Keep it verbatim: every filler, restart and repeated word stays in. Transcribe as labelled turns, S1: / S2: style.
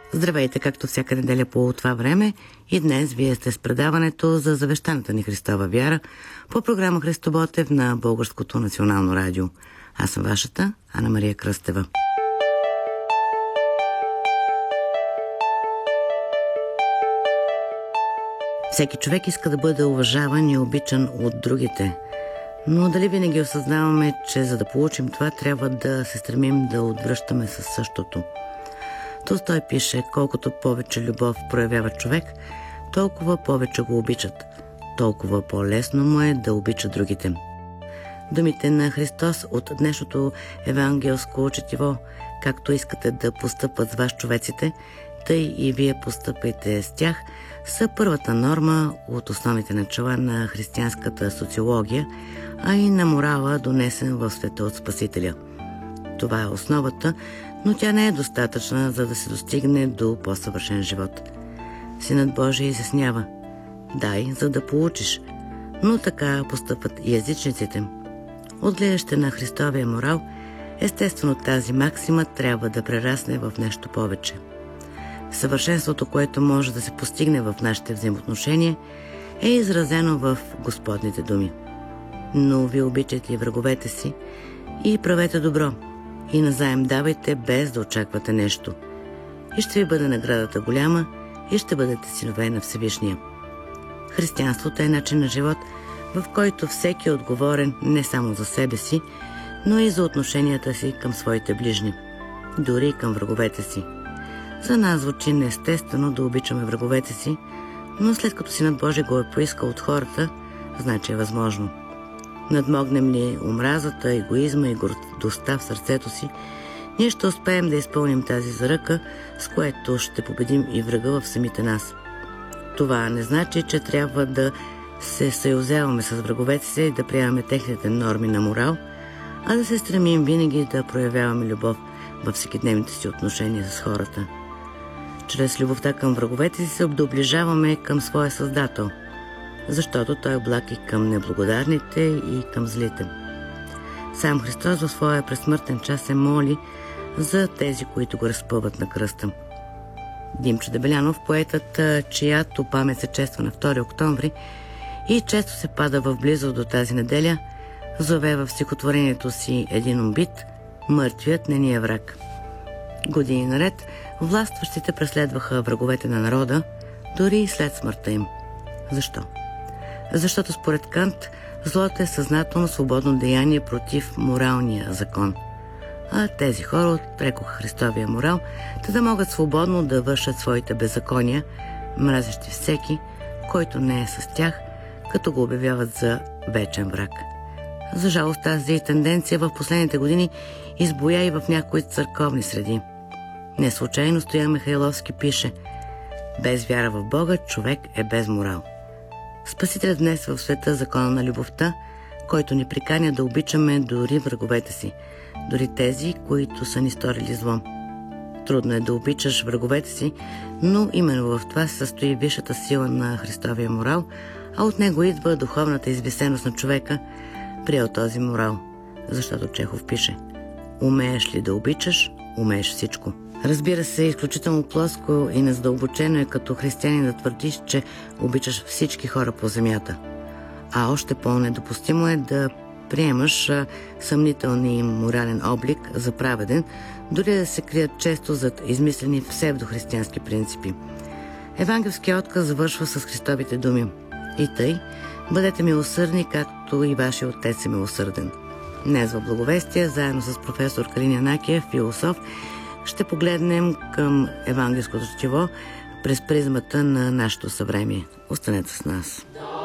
S1: Здравейте, както всяка неделя по това време, и днес вие сте с предаването за завещаната ни Христова вяра по програма Христо Ботев на Българското национално радио. Аз съм вашата Ана Мария Кръстева. Всеки човек иска да бъде уважаван и обичан от другите, но дали винаги осъзнаваме, че за да получим това, трябва да се стремим да отвръщаме със същото. Толстой пише: колкото повече любов проявява човек, толкова повече го обичат, толкова по-лесно му е да обича другите. Думите на Христос от днешното евангелско четиво: както искате да постъпват с вас човеците, тъй и вие постъпайте с тях, са първата норма от основните начала на християнската социология, а и на морала, донесен в света от Спасителя. Това е основата, но тя не е достатъчна, за да се достигне до по-съвършен живот. Синът Божий изяснява: дай, за да получиш, но така постъпват и езичниците. От гледаще на Христовия морал, естествено тази максима трябва да прерасне в нещо повече. Съвършенството, което може да се постигне в нашите взаимоотношения, е изразено в Господните думи: но ви обичайте и враговете си и правете добро, и назаем давайте, без да очаквате нещо. И ще ви бъде наградата голяма, и ще бъдете синове на Всевишния. Християнството е начин на живот, в който всеки е отговорен не само за себе си, но и за отношенията си към своите ближни, дори и към враговете си. За нас звучи неестествено да обичаме враговете си, но след като Синът Божий го е поискал от хората, значи е възможно. Надмогнем ли омразата, егоизма и гордостта в сърцето си, ние ще успеем да изпълним тази заръка, с което ще победим и врага в самите нас. Това не значи, че трябва да се съюзяваме с враговете си и да приемаме техните норми на морал, а да се стремим винаги да проявяваме любов във всекидневните си отношения с хората. Чрез любовта към враговете си се доближаваме към своя Създател, защото Той е благ и към неблагодарните, и към злите. Сам Христос в своя пресмъртен час се моли за тези, които го разпъват на кръста. Димчо Дебелянов, поетът, чиято памет се чества на втори октомври и често се пада в близост до тази неделя, зове в стихотворението си един убит: мъртвият не ни е враг. Години наред властващите преследваха враговете на народа, дори и след смъртта им. Защо? Защото според Кант злото е съзнателно свободно деяние против моралния закон. А тези хора отрекоха Христовия морал, та да могат свободно да вършат своите беззакония, мразещи всеки, който не е с тях, като го обявяват за вечен враг. За жалост, тази тенденция в последните години избоя и в някои църковни среди. Не случайно Стоян Михайловски пише: без вяра в Бога човек е без морал. Спасителят днес в света закона на любовта, който ни приканя да обичаме дори враговете си, дори тези, които са ни сторили зло. Трудно е да обичаш враговете си, но именно в това се състои висшата сила на Христовия морал, а от него идва духовната извисеност на човека, приел този морал. Защото Чехов пише: умееш ли да обичаш, умееш всичко. Разбира се, изключително плоско и незадълбочено е като християнин да твърдиш, че обичаш всички хора по земята. А още по-недопустимо е да приемаш съмнителния им морален облик за праведен, дори да се крият често зад измислени псевдохристиянски принципи. Евангелският отказ завършва с Христовите думи: и тъй, бъдете милосърдни, както и вашия Отец е милосърден. Днес в Благовестие, заедно с професор Калин Янакиев, философ, ще погледнем към евангелското четиво през призмата на нашето съвремие. Останете с нас.